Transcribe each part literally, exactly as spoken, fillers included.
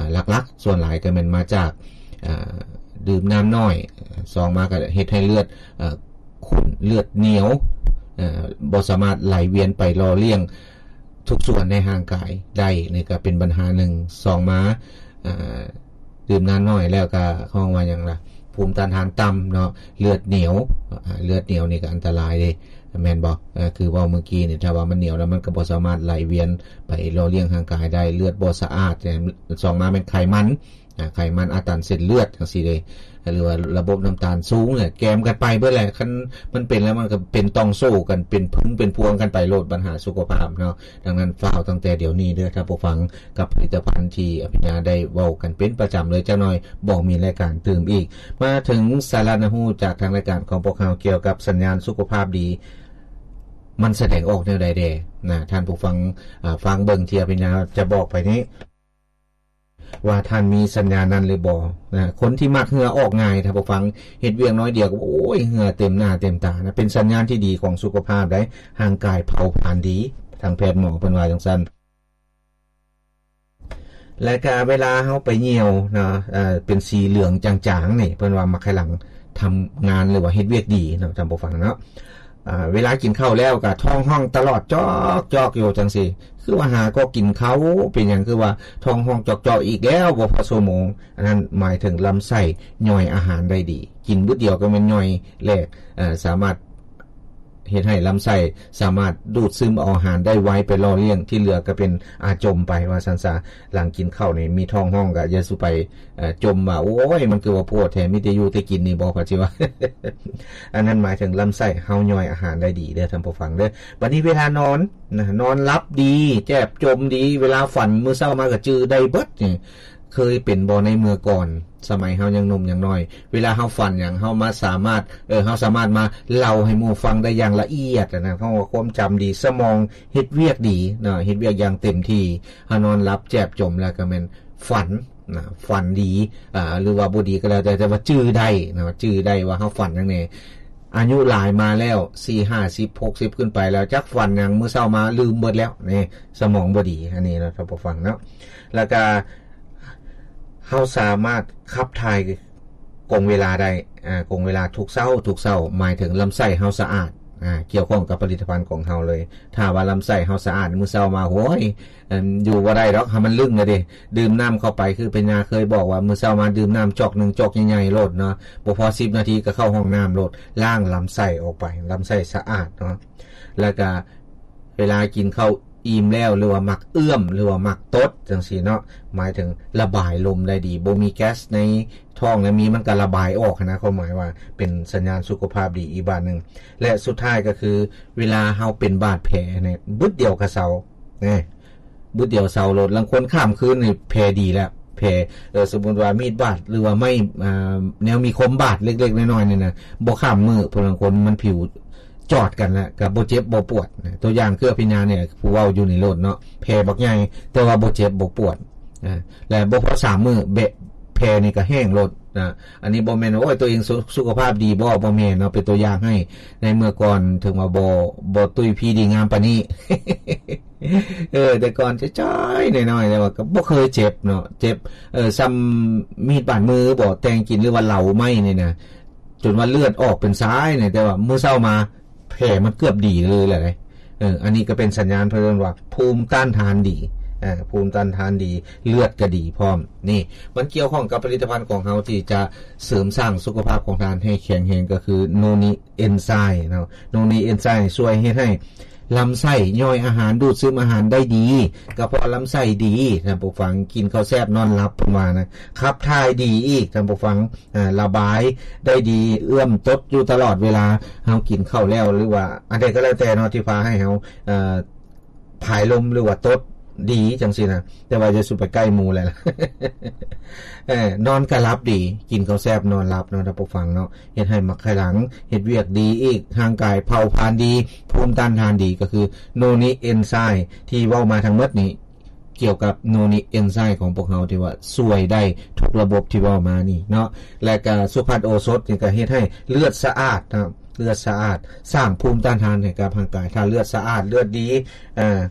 หลักๆส่วนหลายก็มันมาจากดื่มน้ำน้อยสองมาก็เฮ็ดให้เลือดขุ่นเลือดเหนียวบ่สามารถไหลเวียนไปรอเลี้ยงทุกส่วนในร่างกายได้นี่ก็เป็นปัญหาหนึ่งสองมาดื่มน้ำน้อยแล้วก็ห้องว่าอย่างไรภูมิต้านทานต่ำเนาะเลือดเหนียวเลือดเหนียวนี่ก็อันตรายเลยแม่นบ่คือว่าเมื่อกี้นี่ถ้าว่ามันเหนียวแล้วมันก็บ่สามารถไหลเวียนไปรอเลี้ยงร่างกายได้เลือดบ่สะอาดสองมาเป็นไขมันไขมันอาตันเส้นเลือดจังซี่เด้หรือว่าระบบน้ำตาลสูงเนี่ยแกมกันไปเบิดแหละคันมันเป็นแล้วมันก็เป็นต้องโซ่กันเป็นพึ่งเป็นพวงกันไปโลดปัญหาสุขภาพเนาะดังนั้นฟ้าวตั้งแต่เดี๋ยวนี้เด้อถ้าผู้ฟังกับผลิตภัณฑ์ที่อภิญญาได้เว้ากันเป็นประจำเลยจักหน่อยบอกมีรายการเติมอีกมาถึงสาระนะฮู้จากทางรายการของพวกเราเกี่ยวกับสัญญาณสุขภาพดีมันแสดงออกแนวใดแดนะท่านผู้ฟังฟังเบิ่งที่อภิญญาจะบอกไปนี้ว่าท่านมีสัญญาณนั้นหรือบ่นะคนที่มักเหงื่อออกง่ายถ้าผู้ฟังเฮ็ดเวียงน้อยเดียวก็โอ้ยเหงื่อเต็มหน้าเต็มตานะเป็นสัญญาณที่ดีของสุขภาพได้ร่างกายเผาผลาญดีทางแพทย์หมอเพิ่นว่าจังซั่นและก็เวลาเฮาไปเหี่ยวนะเอ่อเป็นสีเหลืองจางๆนี่เพิ่นว่ามักให้หลังทำงานหรือว่าเฮ็ดเวียกดีเนาะท่านผู้ฟังเนาะอ่าเวลากินข้าวแล้วก็ท้องห้องตลอดจอกจอกอยู่จังซี่คือว่าหาก็กินเขาเป็นหยังคือว่าท้องห้องจอกจอกอีกแล้วบ่พอชั่วโมงอันนั้นหมายถึงลำไส้ย่อยอาหารได้ดีกินมื้อเดียวก็แม่นย่อยแลกเอ่อสามารถเฮ็ดให้ลำไส้สามารถดูดซึมเอาอาหารได้ไวไปรอเลี้ยงที่เหลือก็เป็นอาจมไปว่าซั่นซะหลังกินข้าวนี่มีท้องห้องก็อย่าสุไปเอ่อจมว่าโอ้ยมันคือว่าโพดแท้มีแต่อยู่แต่กินนี่บ่พอสิว่า อันนั้นหมายถึงลำไส้เฮาย่อยอาหารได้ดีเด้อท่านผู้ฟังเด้อบัดนี้เวลานอนนะนอนหลับดีแจ๊บจมดีเวลาฝันมื้อเช้ามาก็จื้อได้เบิดนี่เคยเป็นบ่ในเมื่อก่อนสมัยเฮายังหนุ่มยังน้อยเวลาเฮาฝันหยังเฮามาสามารถเออเฮาสามารถมาเล่าให้หมู่ฟังได้อย่างละเอียดนะเฮาความจำดีสมองเฮ็ดเวียกดีเนาะเฮ็ดเวียกอย่างเต็มที่เฮานอนหลับแจ๊บจมแล้วก็แม่นฝันนะฝันดีอ่าหรือว่าบ่ดีก็แล้วแต่แต่ว่าจื้อได้นะจื้อได้ว่าเฮาฝันจังได๋อายุหลายมาแล้วสี่ ห้าสิบ หกสิบขึ้นไปแล้วจักฝันหยังมื้อเช้ามาลืมเบิดแล้วนี่สมองบ่ดีอันนี้นะท่านผู้ฟังเนาะแล้วก็เฮาสามารถขับถ่ายกงเวลาได้อ่ากงเวลาทุกเช้าทุกเช้าหมายถึงลำไส้เฮาสะอาดอ่าเกี่ยวข้องกับผลิตภัณฑ์ของเฮาเลยถ้าว่าลำไส้เฮาสะอาดมื้อเช้ามาโหยอันอยู่บ่ได้ดอกให้มันลึ่งเลยดิดื่มน้ำเข้าไปคือเป็นยาเคยบอกว่ามื้อเช้ามาดื่มน้ำจอกนึงจอกใหญ่ๆโลดเนาะบ่พอสิบนาทีก็เข้าห้องน้ำโลดล้างลำไส้ออกไปลำไส้สะอาดเนาะแล้วก็เวลากินข้าวอิ่มแล้วหรือว่ามักเอื้อมหรือว่ามักตดจังซี่เนาะหมายถึงระบายลมได้ดีบ่มีแก๊สในท้องแล้วมีมันก็ระบายออกนะความหมายว่าเป็นสัญญาณสุขภาพดีอีกบาดนึงและสุดท้ายก็คือเวลาเฮาเป็นบาดแผลเนี่ยบึดเดียวก็เซาแน่บึดเดียวเซาโลดบางคนข้ามคืนนี่แผลดีแล้วแผลเออสมมุติว่ามีดบาดหรือว่าไม่อ่าแนวมีคมบาดเล็กๆน้อยๆนี่นะบ่ข้ามมือเพราะบางคนมันผิวจอดกันแล้วก็บ่เจ็บบ่ปวดนะตัวอย่างคืออภิญญาเนี่ยผู้เว้าอยู่ในโลดเนาะแผลบักใหญ่แต่ว่าบ่เจ็บบ่ปวดนะและบ่พอสามมื้อเบะแผลนี่ก็แห้งโลดนะอันนี้บ่แม่นว่าโอ้ยตัวเองสุขภาพดีบ่บ่แม่นเนาะเป็นตัวอย่างให้ในเมื่อก่อนถึงว่าบ่บ่ตุ้ยพี่ดีงามปานนี้ เออแต่ก่อนจะจ้อยน้อยๆแต่ว่าก็บ่เคยเจ็บเนาะเจ็บเออซ้ำมีดบาดมือบ่แต่งกินหรือว่าเหลาไหม้นี่นะจนว่าเลือดออกเป็นซ้ายเนี่ยแต่ว่ามื้อเช้ามาแผลมันเกือบดีเลยแหละเอออันนี้ก็เป็นสัญญาณเพิ่นว่าภูมิต้านทานดีอ่าภูมิต้านทานดีเลือดก็ดีพร้อมนี่มันเกี่ยวข้องกับผลิตภัณฑ์ของเฮาที่จะเสริมสร้างสุขภาพของทานให้แข็งแรงก็คือโนนิเอนไซม์เนาะโนนิเอนไซม์ช่วยให้ให้ลำไส้ย่อยอาหารดูดซึมอาหารได้ดีกระเพาะลำไส้ดีท่านผู้ฟังกินข้าวแซ่บนอนหลับประมาณนะขับถ่ายดีอีกท่านผู้ฟังอ่าระบายได้ดีเอื้อมตดอยู่ตลอดเวลาเฮากินข้าวแล้วหรือว่าอันใดก็แล้วแต่เนาะที่พาให้เฮาเอ่อผายลมหรือว่าตดดีจังซี่นะแต่ว่าจะสุไปใกล้หมู่แล้ว เอ่อนอนก็หลับดีกินข้าวแซ่บนอนหลับเนาะท่านผู้ฟังเนาะเฮ็ดให้มักไขหลังเฮ็ดเวียกดีอีกร่างกายเผาผลาญดีภูมิต้านทานดีก็คือโนนิเอนไซม์ที่เว้ามาทั้งหมดนี้เกี่ยวกับโนนิเอนไซม์ของพวกเฮาที่ว่าช่วยได้ทุกระบบที่เว้ามานี่เนาะและก็สุภาพโอสถนี่ก็เฮ็ดให้เลือดสะอาดนะเลือดสะอาดสร้างภูมิต้านทานให้กับร่างกายถ้าเลือดสะอาดเลือดดีอ่า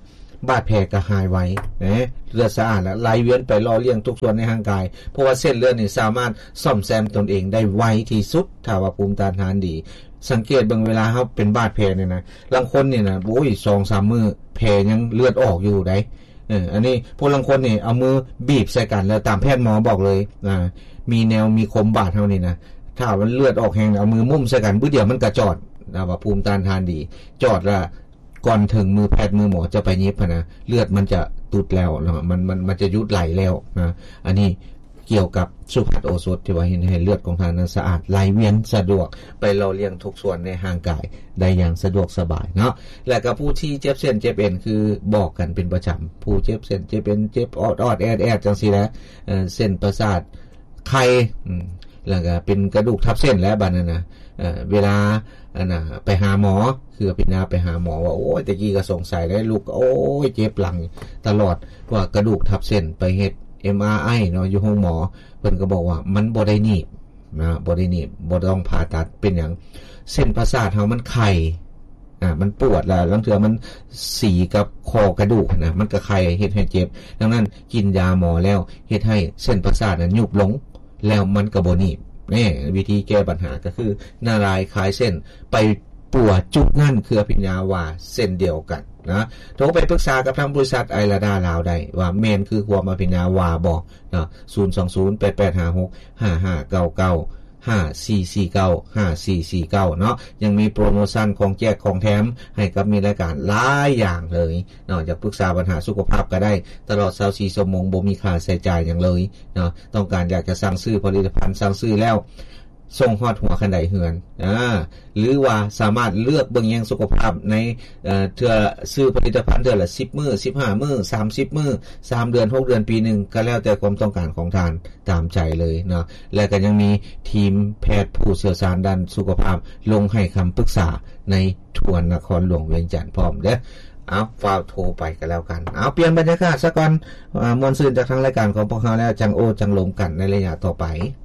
บาดแผลก็หายไวนะเลือดสะอาดแล้วไหลเวียนไปหล่อเลี้ยงทุกส่วนในร่างกายเพราะว่าเส้นเลือดนี่สามารถซ่อมแซมตนเองได้ไวที่สุดถ้าว่าภูมิต้านทานดีสังเกตบางเวลาเฮาเป็นบาดแผลเนี่ยนะบางคนนี่นะโอ้ย สองสาม มื้อแผลยังเลือดออกอยู่ได้เอออันนี้พวกบางคนนี่เอามือบีบใส่กันแล้วตามแพทย์หมอบอกเลยอ่ามีแนวมีคมบาดเท่านี้นะถ้ามันเลือดออกแห้งเอามือมุ่มใส่กันปึ๊บเดียวมันก็จอดนะว่าภูมิต้านทานดีจอดละก่อนถึงมือแพทย์มือหมอจะไปยิบนะเลือดมันจะตุดแล้วมันมันมันจะยุดไหลแล้วนะอันนี้เกี่ยวกับสุภัทโอสถที่ว่าเห็นให้เลือดของท่านนั้นสะอาดไหลเวียนสะดวกไปหล่อเลี้ยงทุกส่วนในร่างกายได้อย่างสะดวกสบายเนาะและก็ผู้ที่เจ็บเส้นเจ็บเอ็นคือบอกกันเป็นประจำผู้เจ็บเส้นเจ็บเอ็นเจ็บออดออดแอดแอดจังซี่นะเอ่อเส้นประสาทไข้อืมแล้วก็เป็นกระดูกทับเส้นแล้วบัดนั้นนะเอ่อเวลาอันน่ะไปหาหมอคือพี่นาไปหาหมอว่าโอ้ยตะกี้ก็สงสัยได้ลูกโอ้ยเจ็บหลังตลอดว่ากระดูกทับเส้นไปเฮ็ด เอ็ม อาร์ ไอ เนาะอยู่ห้องหมอเพิ่นก็บอกว่ามันบ่ได้หนีบนะบ่ได้หนีบบ่ต้องผ่าตัดเป็นหยังเส้นประสาทเฮามันไข้อ่ามันปวดแล้วบางเทื่อมันสีกับคอกระดูกนะมันก็ไข้เฮ็ดให้เจ็บดังนั้นกินยาหมอแล้วเฮ็ดให้เส้นประสาทนั้นยุบลงแล้วมันก็บ่หนีบนี่วิธีแก้ปัญหาก็คือนาลายคลายเส้นไปปวดจุดนั่นคืออภิญญาว่าเส้นเดียวกันนะโทรไปปรึกษากับทางบริษัทไอราดาลาวได้ว่าแม่นคือความอภิญญาว่าบ่นะศูนย์ สอง ศูนย์ แปด แปด ห้า หก ห้า ห้า เก้า เก้า ห้า สี่ สี่ เก้า ห้า สี่ สี่ เก้าเนาะยังมีโปรโมชั่นของแจกของแถมให้กับมีรายการหลายอย่างเลยเนาะอยากปรึกษาปัญหาสุขภาพก็ได้ตลอดยี่สิบสี่ชั่วโมงบ่มีค่าใช้จ่ายหยังเลยเนาะต้องการอยากจะสั่งซื้อผลิตภัณฑ์สั่งซื้อแล้วส่งฮอดหัวคันใดเหือนอ่าหรือว่าสามารถเลือกเบิ่งแยงสุขภาพในเอ่อเทื่อซื้อผลิตภัณฑ์เทื่อละสิบมื้อสิบห้ามื้อสามสิบมื้อสามเดือนหกเดือนปีนึงก็แล้วแต่ความต้องการของทานตามใจเลยเนาะและก็ยังมีทีมแพทย์ผู้เชี่ยวชาญด้านสุขภาพลงให้คำปรึกษาในทวนนครหลวงเวียงจันทน์พร้อมเด้อเอาฟาวโทรไปกันแล้วกันเอาเปลี่ยนบรรยากาศซะก่อนอ่ามวลซื่นจากทางรายการของพวกเราแล้วจังโอจังลมกันในระยะต่อไป